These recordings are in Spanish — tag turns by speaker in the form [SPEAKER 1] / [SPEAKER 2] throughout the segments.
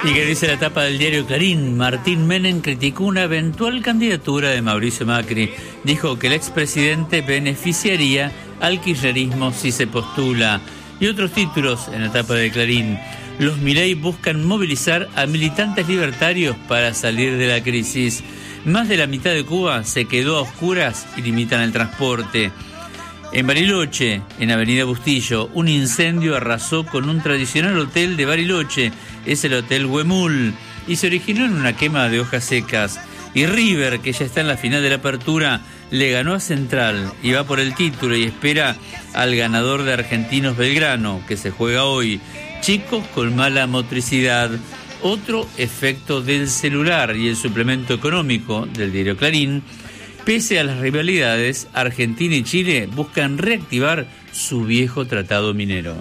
[SPEAKER 1] Y que dice la tapa del diario Clarín: Martín Menem criticó una eventual candidatura de Mauricio Macri. Dijo que el expresidente beneficiaría al kirchnerismo si se postula. Y otros títulos en la tapa de Clarín: los Milei buscan movilizar a militantes libertarios para salir de la crisis. Más de la mitad de Cuba se quedó a oscuras y limitan el transporte. En Bariloche, en Avenida Bustillo, un incendio arrasó con un tradicional hotel de Bariloche, es el Hotel Huemul, y se originó en una quema de hojas secas. Y River, que ya está en la final de la apertura, le ganó a Central y va por el título y espera al ganador de Argentinos Belgrano, que se juega hoy. Chicos con mala motricidad. Otro efecto del celular y el suplemento económico del diario Clarín: pese a las rivalidades, Argentina y Chile buscan reactivar su viejo tratado minero.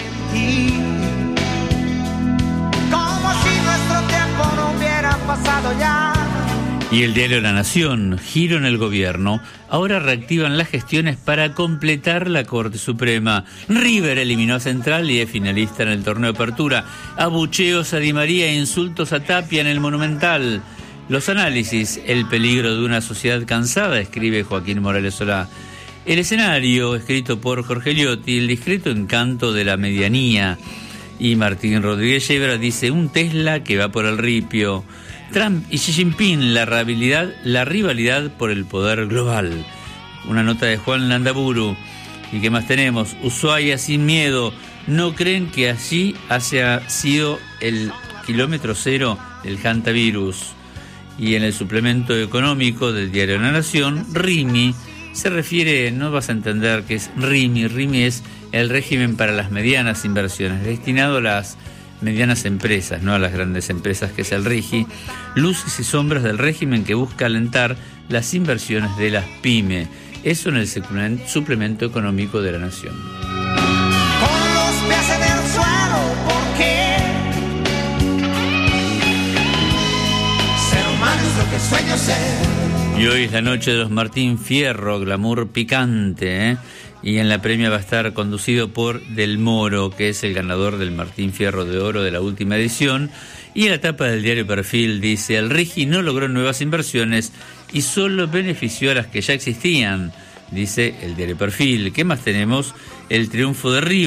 [SPEAKER 2] Como si nuestro tiempo no hubiera pasado ya.
[SPEAKER 1] Y el diario La Nación: giro en el gobierno. Ahora reactivan las gestiones para completar la Corte Suprema. River eliminó a Central y es finalista en el torneo de apertura. Abucheos a Di María e insultos a Tapia en el Monumental. Los análisis: el peligro de una sociedad cansada, escribe Joaquín Morales Solá. El escenario, escrito por Jorge Liotti: el discreto encanto de la medianía. Y Martín Rodríguez Yebra dice: un Tesla que va por el ripio. Trump y Xi Jinping, la rivalidad por el poder global. Una nota de Juan Landaburu. ¿Y qué más tenemos? Ushuaia sin miedo. ¿No creen que allí haya sido el kilómetro cero del hantavirus? Y en el suplemento económico del diario La Nación, RIMI se refiere, no vas a entender qué es RIMI. RIMI es el régimen para las medianas inversiones, destinado a las medianas empresas, no a las grandes empresas, que es el RIGI. Luces y sombras del régimen que busca alentar las inversiones de las pymes. Eso en el suplemento económico de La Nación.
[SPEAKER 2] Con los pies en el suelo, ¿por qué? Ser humano es lo que sueño ser.
[SPEAKER 1] Y hoy es la noche de los Martín Fierro, glamour picante, ¿eh? Y en la premia va a estar conducido por Del Moro, que es el ganador del Martín Fierro de Oro de la última edición. Y en la tapa del diario Perfil dice: el RIGI no logró nuevas inversiones y solo benefició a las que ya existían, dice el diario Perfil. ¿Qué más tenemos? El triunfo de River.